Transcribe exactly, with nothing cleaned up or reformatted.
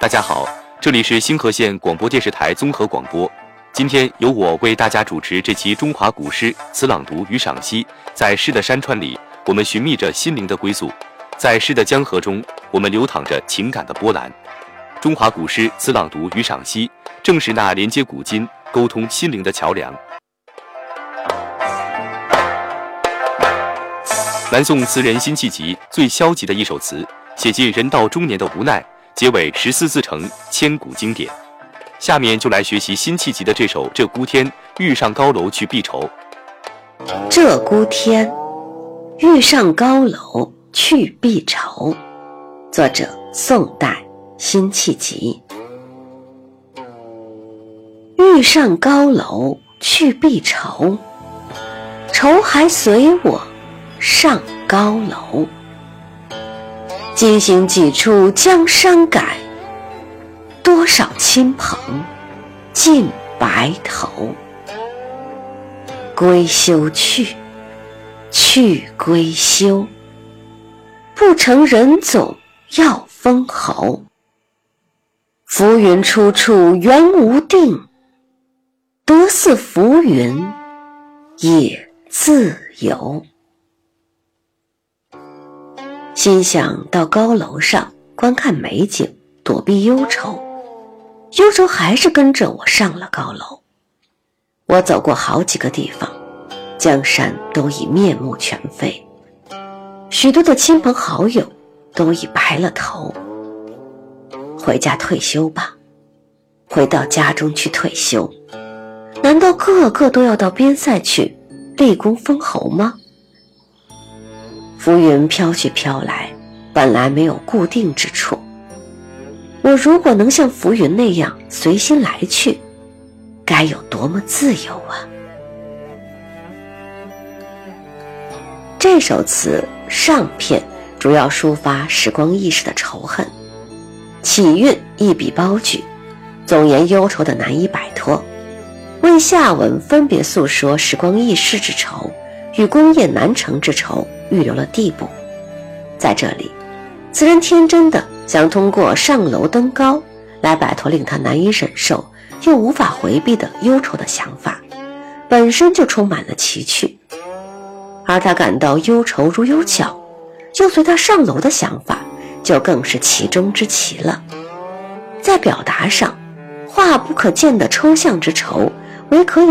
大家好，这里是星河县广播电视台综合广播。今天由我为大家主持这期中华古诗词朗读与赏析。在诗的山川里，我们寻觅着心灵的归宿；在诗的江河中，我们流淌着情感的波澜。中华古诗词朗读与赏析，正是那连接古今、沟通心灵的桥梁。南宋词人辛弃疾最消极的一首词，写尽人到中年的无奈，结尾十四字成千古经典。下面就来学习辛弃疾的这首《鹧鸪天》，欲上高楼去避愁。 鹧鸪天，欲上高楼去避愁。作者宋代辛弃疾。欲上高楼去避愁，愁还随我上高楼。今行几处江山改，多少亲朋尽白头。归休去，去归休，不成人总要封侯。浮云处处原无定，得似浮云也自由。心想到高楼上观看美景，躲避忧愁，忧愁还是跟着我上了高楼。我走过好几个地方，江山都已面目全非，许多的亲朋好友都已白了头。回家退休吧，回到家中去退休，难道个个都要到边塞去立功封侯吗？浮云飘去飘来，本来没有固定之处。我如果能像浮云那样随心来去，该有多么自由啊！这首词上片主要抒发时光易逝的仇恨，起韵一笔包举，总言忧愁的难以摆脱，为下文分别诉说时光易逝之愁与功业难成之愁预留了地步。在这里，词人天真的想通过上楼登高来摆脱令他难以忍受又无法回避的忧愁的想法，本身就充满了奇趣。而他感到忧愁如有巧，又随他上楼的想法就更是奇中之奇了。在表达上，化不可见的抽象之愁为可以